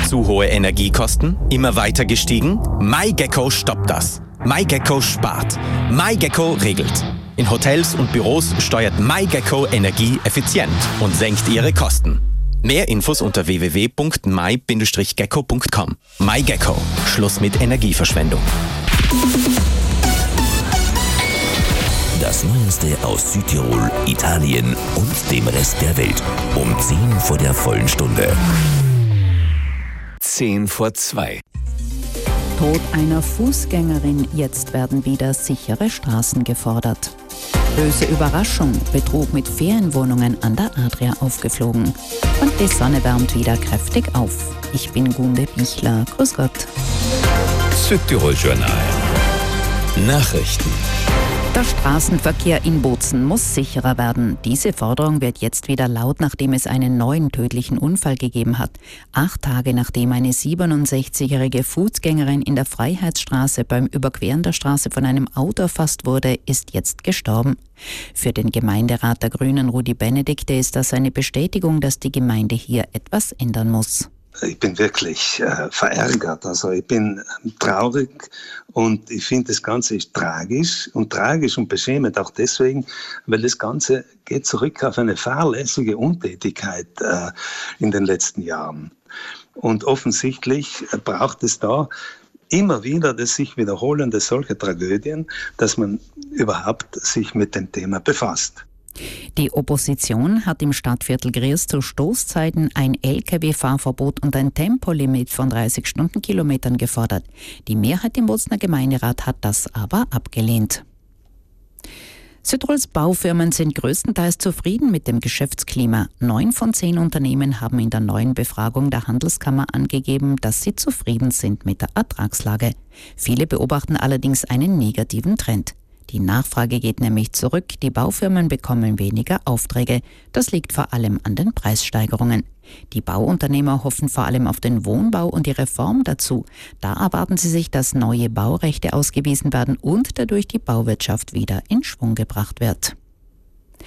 Zu hohe Energiekosten? Immer weiter gestiegen? MyGecko stoppt das. MyGecko spart. MyGecko regelt. In Hotels und Büros steuert MyGecko Energie effizient und senkt ihre Kosten. Mehr Infos unter www.my-gecko.com. MyGecko. Schluss mit Energieverschwendung. Das Neueste aus Südtirol, Italien und dem Rest der Welt. Um 10 vor der vollen Stunde. 1:10. Tod einer Fußgängerin. Jetzt werden wieder sichere Straßen gefordert. Böse Überraschung. Betrug mit Ferienwohnungen an der Adria aufgeflogen. Und die Sonne wärmt wieder kräftig auf. Ich bin Gunde Bichler. Grüß Gott. Südtirol Journal. Nachrichten. Der Straßenverkehr in Bozen muss sicherer werden. Diese Forderung wird jetzt wieder laut, nachdem es einen neuen tödlichen Unfall gegeben hat. 8 Tage nachdem eine 67-jährige Fußgängerin in der Freiheitsstraße beim Überqueren der Straße von einem Auto erfasst wurde, ist jetzt gestorben. Für den Gemeinderat der Grünen, Rudi Benedikte, ist das eine Bestätigung, dass die Gemeinde hier etwas ändern muss. Ich bin wirklich verärgert, also ich bin traurig und ich finde, das Ganze ist tragisch und beschämend auch deswegen, weil das Ganze geht zurück auf eine fahrlässige Untätigkeit in den letzten Jahren. Und offensichtlich braucht es da immer wieder das sich wiederholende solche Tragödien, dass man überhaupt sich mit dem Thema befasst. Die Opposition hat im Stadtviertel Gries zu Stoßzeiten ein Lkw-Fahrverbot und ein Tempolimit von 30 Stundenkilometern gefordert. Die Mehrheit im Bozener Gemeinderat hat das aber abgelehnt. Südtirols Baufirmen sind größtenteils zufrieden mit dem Geschäftsklima. 9 von 10 Unternehmen haben in der neuen Befragung der Handelskammer angegeben, dass sie zufrieden sind mit der Ertragslage. Viele beobachten allerdings einen negativen Trend. Die Nachfrage geht nämlich zurück, die Baufirmen bekommen weniger Aufträge. Das liegt vor allem an den Preissteigerungen. Die Bauunternehmer hoffen vor allem auf den Wohnbau und die Reform dazu. Da erwarten sie sich, dass neue Baurechte ausgewiesen werden und dadurch die Bauwirtschaft wieder in Schwung gebracht wird.